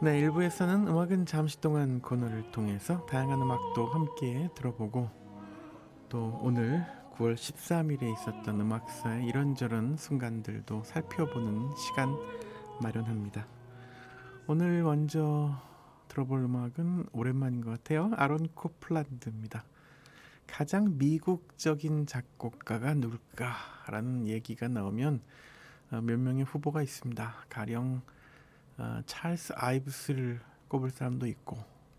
네, 일부에서는 음악은 잠시 동안 코너를 통해서 다양한 음악도 함께 들어보고 또 오늘 9월 13일에 있었던 음악사의 이런저런 순간들도 살펴보는 시간 마련합니다. 오늘 먼저 들어볼 음악은 오랜만인 것 같아요. 아론 코플란드입니다. 가장 미국적인 작곡가가 누굴까라는 얘기가 나오면 몇 명의 후보가 있습니다. 가령 찰스 아이브스를 꼽을 사람도 있고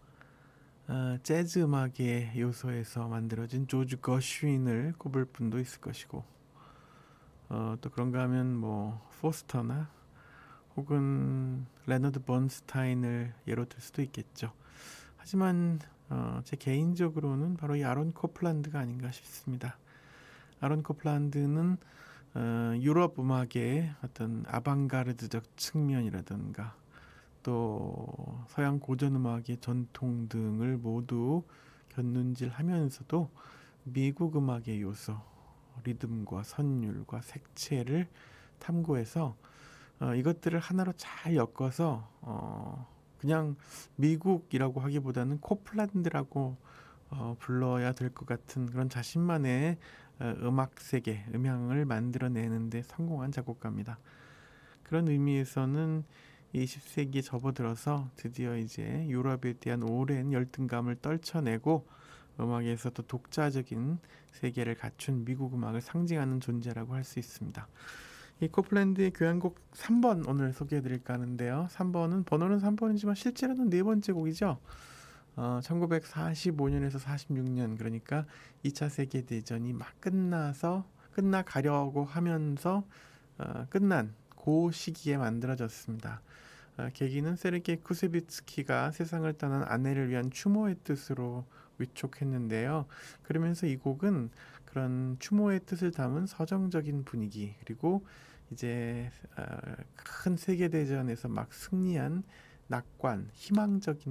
재즈 음악의 요소에서 만들어진 조지 거슈윈을 꼽을 분도 있을 것이고 또 그런가 하면 뭐 포스터나 혹은 레너드 번스타인을 예로 들 수도 있겠죠. 하지만 제 개인적으로는 바로 이 아론 코플란드가 아닌가 싶습니다. 아론 코플란드는 유럽 음악의 어떤 아방가르드적 측면이라든가 또 서양 고전 음악의 전통 등을 모두 견눈질하면서도 미국 음악의 요소, 리듬과 선율과 색채를 탐구해서 이것들을 하나로 잘 엮어서 그냥 미국이라고 하기보다는 코플란드라고 불러야 될 것 같은 그런 자신만의 음악 세계, 음향을 만들어내는데 성공한 작곡가입니다. 그런 의미에서는 20세기에 접어들어서 드디어 이제 유럽에 대한 오랜 열등감을 떨쳐내고 음악에서도 독자적인 세계를 갖춘 미국 음악을 상징하는 존재라고 할 수 있습니다. 이 코플랜드의 교향곡 3번 오늘 소개해드릴까 하는데요. 3번은 번호는 3번이지만 실제로는 네 번째 곡이죠. 1945년에서 46년, 그러니까 2차 세계대전이 막 끝나가려고 하면서 끝난 그 시기에 만들어졌습니다. 계기는 세르게이 쿠세비츠키가 세상을 떠난 아내를 위한 추모의 뜻으로 위촉했는데요. 그러면서 이 곡은 그런 추모의 뜻을 담은 서정적인 분위기, 그리고 이제 큰 세계대전에서 막 승리한 낙관, 희망적인